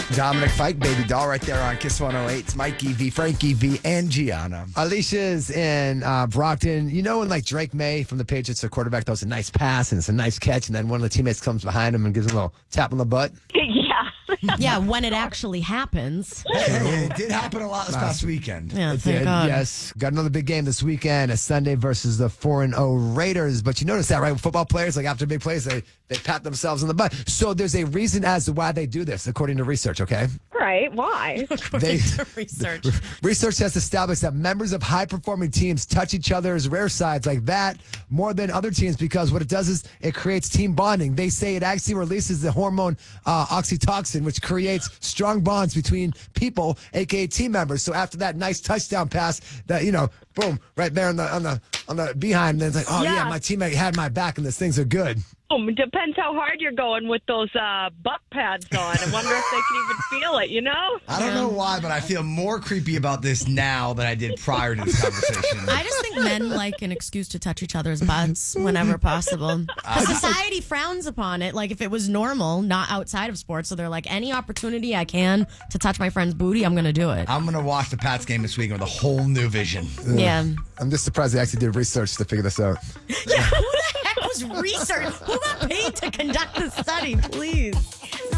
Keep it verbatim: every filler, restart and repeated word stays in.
Dominic Fike, Baby Doll, right there on Kiss one oh eight. It's Mikey V, Frankie V, and Gianna. Alicia's in uh, Brockton. You know when like Drake May from the Patriots, the quarterback, throws a nice pass and it's a nice catch, and then one of the teammates comes behind him and gives him a little tap on the butt? Yeah. Yeah, when it actually happens. Hey, it did happen a lot this past weekend. Yeah, It thank did, God. yes. Got another big game this weekend, a Sunday versus the four and oh Raiders. But you notice that, right? Football players, like after big plays, they, they pat themselves on the butt. So there's a reason as to why they do this, according to research, okay? Right. Why? According to research. Research has established that members of high-performing teams touch each other's rare sides like that more than other teams because what it does is it creates team bonding. They say it actually releases the hormone uh, oxytocin, which creates strong bonds between people, aka team members. So after that nice touchdown pass, that you know, boom, right there on the on the on the behind, and then it's like, oh yeah, Yeah. my teammate had my back, and these things are good. Um, depends how hard you're going with those uh, butt pads on. I wonder if they can even feel it, you know? I don't know why, but I feel more creepy about this now than I did prior to this conversation. I just think men like an excuse to touch each other's butts whenever possible. 'Cause society frowns upon it. Like if it was normal, not outside of sports. So they're like, any opportunity I can to touch my friend's booty, I'm going to do it. I'm going to watch the Pats game this weekend with a whole new vision. Yeah. I'm just surprised they actually did research to figure this out. Yeah, who the heck was research? Who got paid to conduct this study, please?